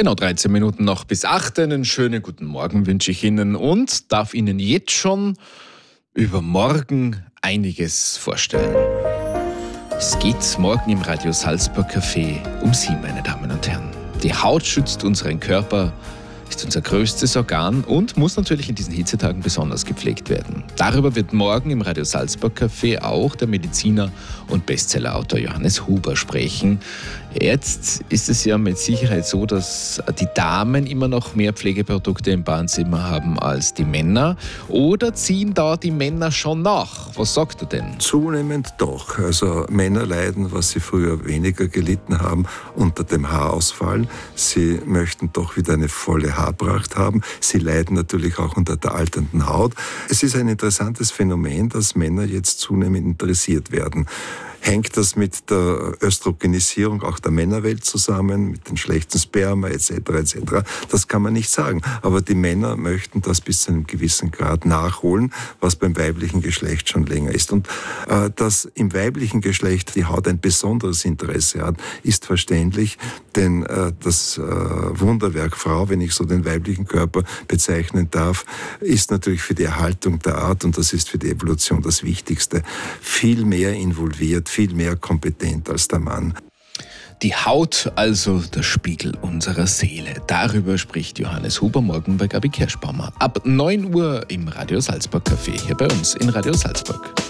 Genau 13 Minuten noch bis 8. Einen schönen guten Morgen wünsche ich Ihnen und darf Ihnen jetzt schon über morgen einiges vorstellen. Es geht morgen im Radio Salzburg Café um Sie, meine Damen und Herren. Die Haut schützt unseren Körper, ist unser größtes Organ und muss natürlich in diesen Hitzetagen besonders gepflegt werden. Darüber wird morgen im Radio Salzburg Café auch der Mediziner und Bestsellerautor Johannes Huber sprechen. Jetzt ist es ja mit Sicherheit so, dass die Damen immer noch mehr Pflegeprodukte im Badezimmer haben als die Männer. Oder ziehen da die Männer schon nach? Was sagt er denn? Zunehmend doch. Also Männer leiden, was sie früher weniger gelitten haben, unter dem Haarausfall. Sie möchten doch wieder eine volle Haarpracht haben. Sie leiden natürlich auch unter der alternden Haut. Es ist ein interessantes Phänomen, dass Männer jetzt zunehmend interessiert werden. Hängt das mit der Östrogenisierung auch der Männerwelt zusammen, mit dem schlechten Sperma etc. etc.? Das kann man nicht sagen. Aber die Männer möchten das bis zu einem gewissen Grad nachholen, was beim weiblichen Geschlecht schon länger ist. Und dass im weiblichen Geschlecht die Haut ein besonderes Interesse hat, ist verständlich, denn das Wunderwerk Frau, wenn ich so den weiblichen Körper bezeichnen darf, ist natürlich für die Erhaltung der Art, und das ist für die Evolution das Wichtigste, viel mehr involviert, viel mehr kompetent als der Mann. Die Haut, also der Spiegel unserer Seele. Darüber spricht Johannes Huber morgen bei Gabi Kirschbaumer. Ab 9 Uhr im Radio Salzburg Café, hier bei uns in Radio Salzburg.